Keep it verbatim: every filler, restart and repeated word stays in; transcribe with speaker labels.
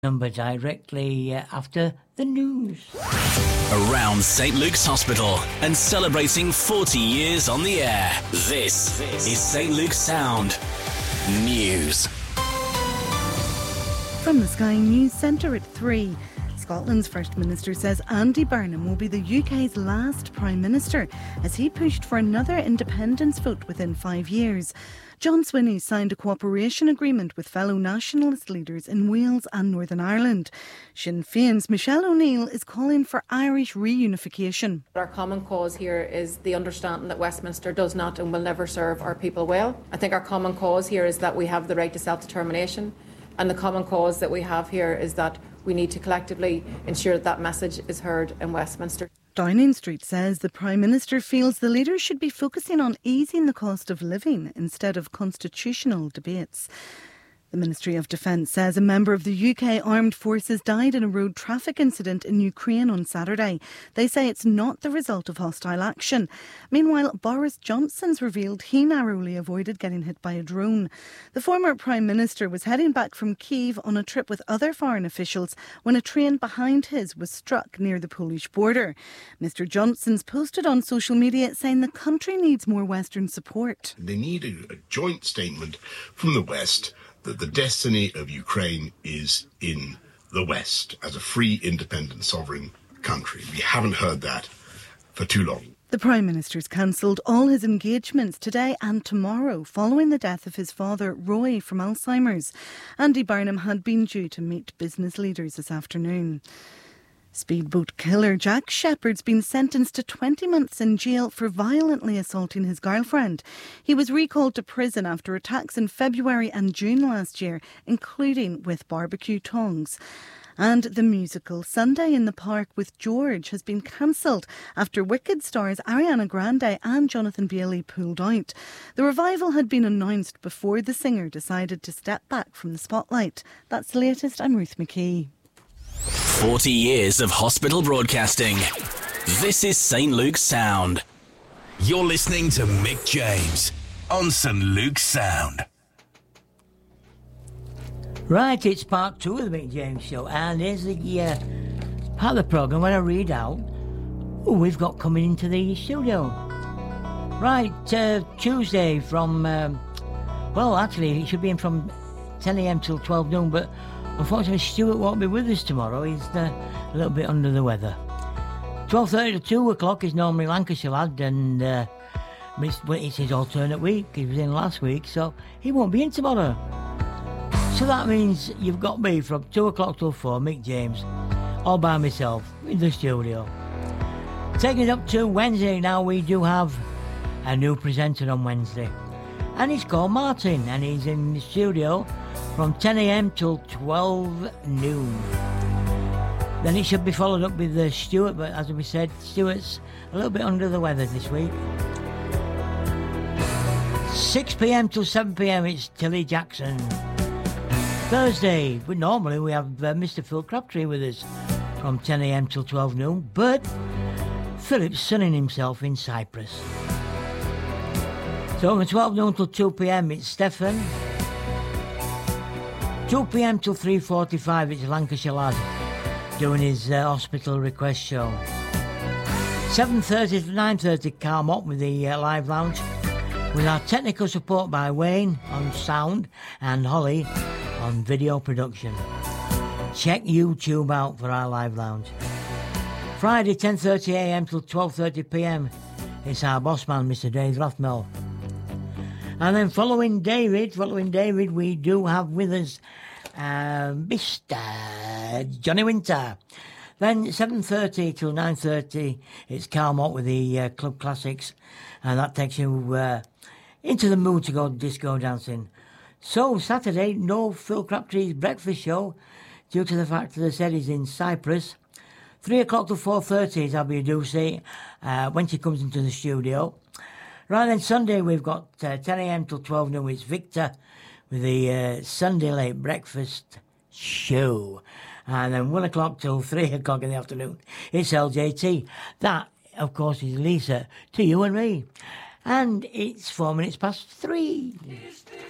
Speaker 1: Number directly uh, after the news.
Speaker 2: Around Saint Luke's Hospital and celebrating forty years on the air. This, this is Saint Luke's Sound News.
Speaker 3: From the Sky News Centre at three. Scotland's First Minister says Andy Burnham will be the U K's last Prime Minister as he pushed for another independence vote within five years. John Swinney signed a cooperation agreement with fellow nationalist leaders in Wales and Northern Ireland. Sinn Féin's Michelle O'Neill is calling for Irish reunification.
Speaker 4: Our common cause here is the understanding that Westminster does not and will never serve our people well. I think our common cause here is that we have the right to self-determination, and the common cause that we have here is that we need to collectively ensure that that message is heard in Westminster.
Speaker 3: Downing Street says the Prime Minister feels the leaders should be focusing on easing the cost of living instead of constitutional debates. The Ministry of Defence says a member of the U K Armed Forces died in a road traffic incident in Ukraine on Saturday. They say it's not the result of hostile action. Meanwhile, Boris Johnson's revealed he narrowly avoided getting hit by a drone. The former Prime Minister was heading back from Kyiv on a trip with other foreign officials when a train behind his was struck near the Polish border. Mister Johnson's posted on social media saying the country needs more Western support.
Speaker 5: They need a, a joint statement from the West that the destiny of Ukraine is in the West as a free, independent, sovereign country. We haven't heard that for too long.
Speaker 3: The Prime Minister's cancelled all his engagements today and tomorrow following the death of his father, Roy, from Alzheimer's. Andy Burnham had been due to meet business leaders this afternoon. Speedboat killer Jack Shepherd's been sentenced to twenty months in jail for violently assaulting his girlfriend. He was recalled to prison after attacks in February and June last year, including with barbecue tongs. And the musical Sunday in the Park with George has been cancelled after Wicked stars Ariana Grande and Jonathan Bailey pulled out. The revival had been announced before the singer decided to step back from the spotlight. That's the latest. I'm Ruth McKee.
Speaker 2: forty years of hospital broadcasting. This is Saint Luke's Sound.
Speaker 6: You're listening to Mick James on Saint Luke's Sound.
Speaker 1: Right, it's part two of the Mick James Show, and here's the uh, part of the programme when I read out who we've got coming into the studio. Right, uh, Tuesday from, um, well, actually, it should be in from ten a.m. till twelve noon, but unfortunately, Stuart won't be with us tomorrow. He's uh, a little bit under the weather. twelve thirty to two o'clock is normally Lancashire Lad, and uh, it's, it's his alternate week. He was in last week, so he won't be in tomorrow. So that means you've got me from two o'clock till four, Mick James, all by myself in the studio. Taking it up to Wednesday now, we do have a new presenter on Wednesday. And he's called Martin, and he's in the studio from ten a.m. till twelve noon. Then it should be followed up with uh, Stuart, but as we said, Stuart's a little bit under the weather this week. six p.m. till seven p.m. it's Tilly Jackson. Thursday, but normally we have uh, Mister Phil Crabtree with us from ten a.m. till twelve noon, but Philip's sunning himself in Cyprus. So from twelve noon till two p.m. it's Stefan. two p.m. till three forty-five it's Lancashire Lad doing his uh, hospital request show. seven thirty to nine thirty Carl Mott with the uh, live lounge, with our technical support by Wayne on sound and Holly on video production. Check YouTube out for our live lounge. Friday ten thirty a.m. till twelve thirty p.m. it's our boss man, Mister Dave Rathmell. And then following David, following David, we do have with us uh, Mister Johnny Winter. Then seven thirty till nine thirty, it's Carl Mott with the uh, Club Classics, and that takes you uh, into the mood to go disco dancing. So Saturday, no Phil Crabtree's breakfast show due to the fact that I said he's in Cyprus. Three o'clock to four thirty is Abby Ducey uh, when she comes into the studio. Right then, Sunday we've got uh, ten a.m. till twelve noon. It's Victor with the uh, Sunday late breakfast show. And then one o'clock till three o'clock in the afternoon, it's L J T. That, of course, is Lisa to you and me. And it's four minutes past three.